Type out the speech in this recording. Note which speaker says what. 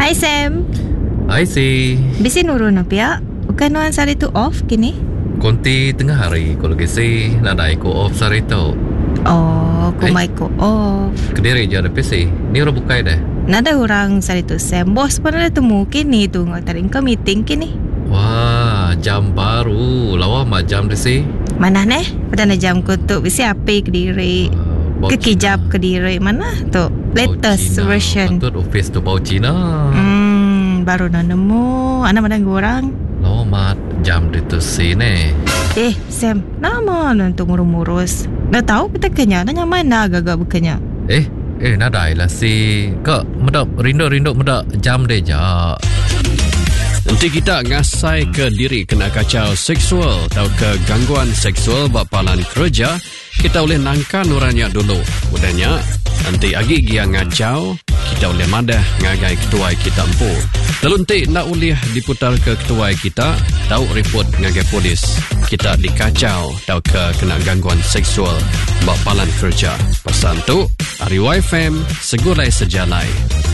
Speaker 1: Hai Sam.
Speaker 2: Hai si.
Speaker 1: Bisin urun apa ya? Bukan nuan sari tu off kini?
Speaker 2: Konti tengah hari kalau kesi nak ada ko off sari tu.
Speaker 1: Oh, kumai ko off.
Speaker 2: Kediri je ada PC. Ni orang bukai dah.
Speaker 1: Nada orang sari tu Sam. Bos pun ada temu kini tu ngatarin ke meeting kini.
Speaker 2: Wah, jam baru. Lawa jam di si.
Speaker 1: Mana neh? Pada na jam ko tu bisi api Kediri. Kekijap Kediri mana tu? Latest version.
Speaker 2: Patut office tu bau Cina.
Speaker 1: Baru nak nemu. Anak mana orang?
Speaker 2: Lawa jam di tu si ni.
Speaker 1: Sam, nama untuk ngurus-ngurus. Dah tahu kita kenya, nanya mana agak-agak berkenya.
Speaker 2: Nadai lah si. Kak, medak rindu medak jam deh ja.
Speaker 3: Nanti kita ngasai ke diri kena kacau seksual atau ke gangguan seksual bapalan kerja, kita boleh nangkan orangnya dulu. Udahnya, nanti agi dia ngacau, kita boleh madah ngagai ketua kita empu. Lalu nanti nak boleh diputar ke ketua kita, tahu report ngagai polis. Kita dikacau atau ke kena gangguan seksual bapalan kerja. Pesan tu, Ari YFM, segulai sejalai.